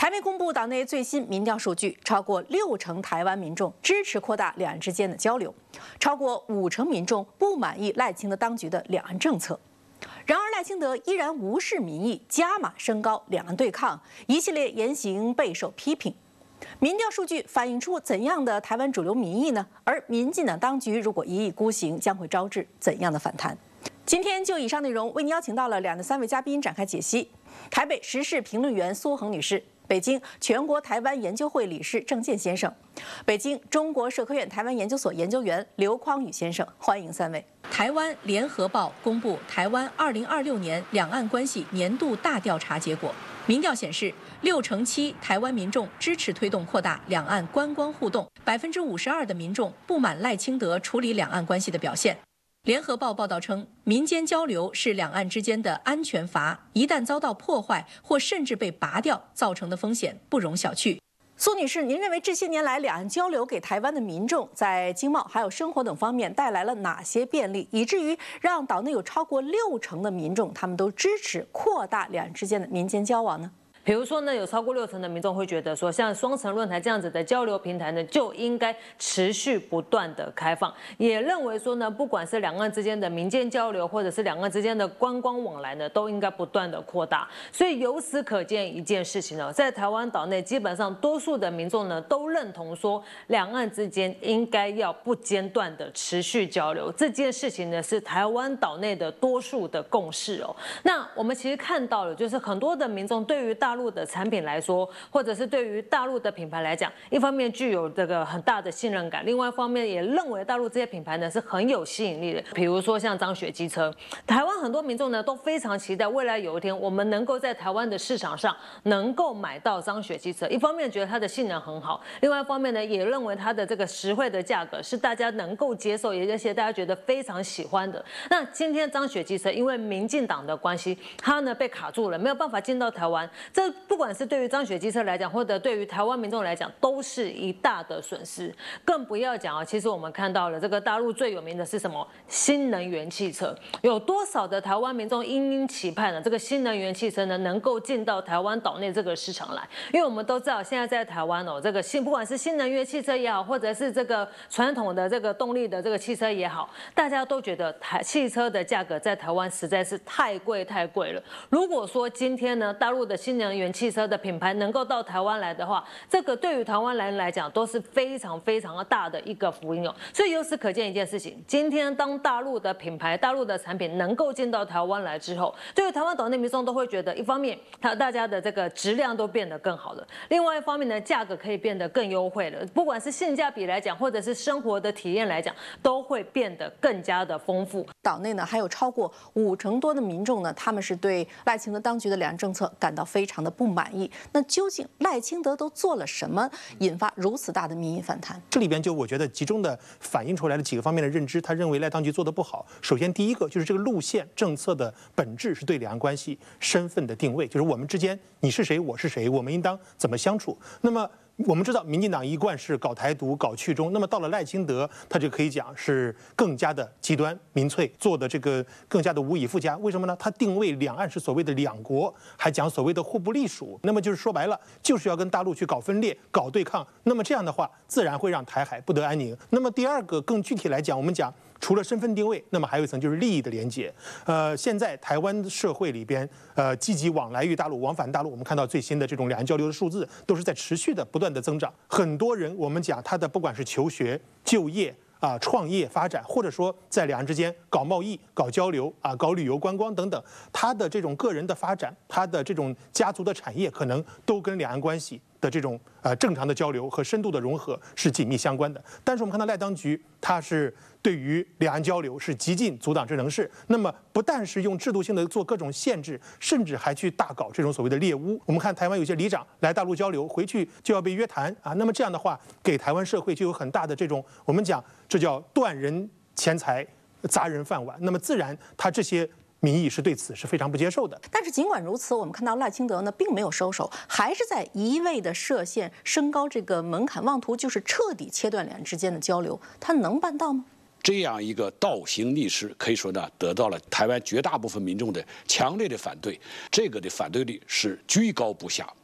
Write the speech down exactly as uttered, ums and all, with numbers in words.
台媒公布党内最新民调数据，超过六成台湾民众支持扩大两岸之间的交流，超过五成民众不满意赖清德当局的两岸政策。然而，赖清德依然无视民意，加码升高两岸对抗，一系列言行备受批评。民调数据反映出怎样的台湾主流民意呢？而民进党当局如果一意孤行，将会招致怎样的反弹？今天就以上内容为您邀请到了两的三位嘉宾展开解析：台北时事评论员苏恒女士，北京全国台湾研究会理事郑健先生，北京中国社科院台湾研究所研究员刘匡宇先生，欢迎三位。台湾联合报公布台湾二零二六年两岸关系年度大调查结果，民调显示，六成七台湾民众支持推动扩大两岸观光互动，百分之五十二的民众不满赖清德处理两岸关系的表现。联合报报道称，民间交流是两岸之间的安全阀，一旦遭到破坏或甚至被拔掉，造成的风险不容小觑。苏女士，您认为这些年来两岸交流给台湾的民众在经贸还有生活等方面带来了哪些便利，以至于让岛内有超过六成的民众他们都支持扩大两岸之间的民间交往呢？ 比如说呢，有超过六成的民众会觉得说，像双城论坛这样子的交流平台呢，就应该持续不断的开放，也认为说呢，不管是两岸之间的民间交流，或者是两岸之间的观光往来呢，都应该不断的扩大。所以由此可见一件事情呢，在台湾岛内，基本上多数的民众呢都认同说，两岸之间应该要不间断的持续交流。这件事情呢，是台湾岛内的多数的共识哦。那我们其实看到了，就是很多的民众对于大大陆的产品来说，或者是对于大陆的品牌来讲，一方面具有这个很大的信任感，另外一方面也认为大陆这些品牌呢是很有吸引力的。比如说像张雪机车，台湾很多民众呢都非常期待未来有一天我们能够在台湾的市场上能够买到张雪机车。一方面觉得它的性能很好，另外一方面呢也认为它的这个实惠的价格是大家能够接受，也而且大家觉得非常喜欢的。那今天张雪机车因为民进党的关系，它呢被卡住了，没有办法进到台湾。这不管是对于张雪机车来讲，或者对于台湾民众来讲，都是一大的损失。更不要讲啊，其实我们看到了这个大陆最有名的是什么？新能源汽车。有多少的台湾民众殷殷期盼呢？这个新能源汽车呢，能够进到台湾岛内这个市场来？因为我们都知道，现在在台湾哦，这个新不管是新能源汽车也好，或者是这个传统的这个动力的这个汽车也好，大家都觉得台汽车的价格在台湾实在是太贵太贵了。如果说今天呢，大陆的新能源汽车的品牌能够到台湾来的话，这个对于台湾人来讲都是非常非常大的一个福音哦。所以由此可见一件事情，今天当大陆的品牌、大陆的产品能够进到台湾来之后，对于台湾岛内民众都会觉得，一方面它大家的这个质量都变得更好了，另外一方面呢，价格可以变得更优惠了，不管是性价比来讲，或者是生活的体验来讲，都会变得更加的丰富。 岛内呢还有超过五成多的民众呢，他们是对赖清德当局的两岸政策感到非常的不满意。那究竟赖清德都做了什么，引发如此大的民意反弹？ 这里边就我觉得集中的反映出来了几个方面的认知。他认为赖当局做得不好。首先，第一个就是这个路线政策的本质是对两岸关系身份的定位，就是我们之间你是谁我是谁，我们应当怎么相处。那么我们知道，民进党一贯是搞台独、搞去中，那么到了赖清德，他就可以讲是更加的极端民粹，做的这个更加的无以复加。为什么呢？他定位两岸是所谓的两国，还讲所谓的互不隶属，那么就是说白了，就是要跟大陆去搞分裂、搞对抗。那么这样的话，自然会让台海不得安宁。那么第二个，更具体来讲，我们讲，除了身份定位，那么还有一层就是利益的连结。呃，现在台湾社会里边，呃，积极往来于大陆、往返大陆，我们看到最新的这种两岸交流的数字，都是在持续的不断的增长。很多人，我们讲他的不管是求学、就业啊、创业发展，或者说在两岸之间搞贸易、搞交流啊、搞旅游观光等等，他的这种个人的发展，他的这种家族的产业，可能都跟两岸关系的这种呃正常的交流和深度的融合是紧密相关的。但是我们看到赖当局，他是对于两岸交流是极尽阻挡之能事。那么不但是用制度性的做各种限制，甚至还去大搞这种所谓的猎巫。我们看台湾有些里长来大陆交流，回去就要被约谈啊。那么这样的话，给台湾社会就有很大的这种我们讲这叫断人钱财、砸人饭碗。那么自然他这些民意是对此是非常不接受的。 但是尽管如此，我们看到赖清德呢并没有收手，还是在一味的设限、升高这个门槛，妄图就是彻底切断两岸之间的交流。他能办到吗？ 这样一个倒行逆施，可以说呢，得到了台湾绝大部分民众的强烈的反对，这个的反对率是居高不下。